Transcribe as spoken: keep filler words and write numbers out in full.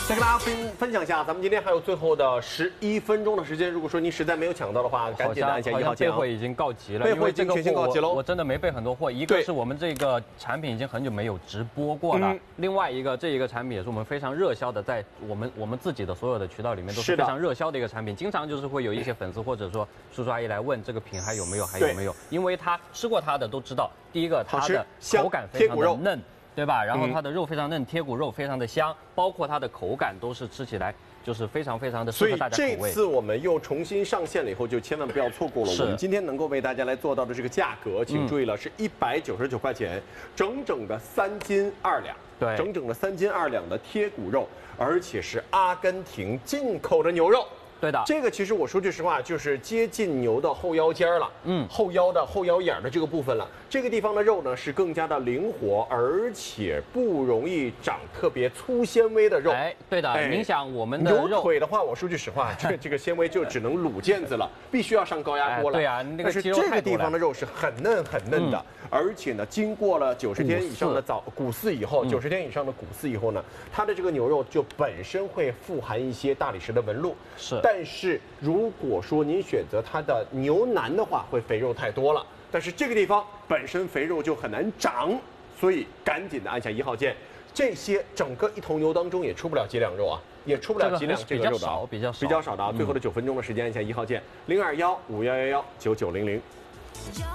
再跟大家分分享一下，咱们今天还有最后的十一分钟的时间。如果说您实在没有抢到的话，赶紧的按下一号键啊。 备货已经告急了， 备货已经全线告急喽。 我真的没备很多货，一个是我们这个产品已经很久没有直播过了，嗯、另外一个这一个产品也是我们非常热销的，在我们我们自己的所有的渠道里面都是非常热销的一个产品。经常就是会有一些粉丝或者说叔叔阿姨来问这个品还有没有，还有没有？因为他吃过它的都知道，第一个它的口感非常的嫩。对吧？然后它的肉非常嫩，贴骨肉非常的香，包括它的口感都是吃起来就是非常非常的适合大家口味。 所以这次我们又重新上线了以后，就千万不要错过了。我们今天能够为大家来做到的这个价格，请注意了，是一百九十九块钱，整整的三斤二两。 对， 整整的三斤二两的贴骨肉，而且是阿根廷进口的牛肉。 对的， 这个其实我说句实话，就是接近牛的后腰尖了，嗯，后腰的后腰眼的这个部分了。这个地方的肉呢是更加的灵活，而且不容易长特别粗纤维的肉。 哎，对的，哎、您想我们的肉牛腿的话，我说句实话，这个这个纤维就只能卤腱子了，必须要上高压锅了。 哎、对啊，那个但是这个地方的肉是很嫩很嫩的，嗯、而且呢，经过了九十天以上的早骨饲以后，九十、嗯、天以上的骨饲以后呢，它的这个牛肉就本身会富含一些大理石的纹路。 是。 但是如果说您选择它的牛腩的话，会肥肉太多了。但是这个地方本身肥肉就很难长，所以赶紧的按下一号键。这些整个一头牛当中也出不了几两肉啊，也出不了几两这个肉的啊， 比较少， 比较少的啊。最后的九分钟的时间按下一号键，零二幺五幺幺幺九九零零。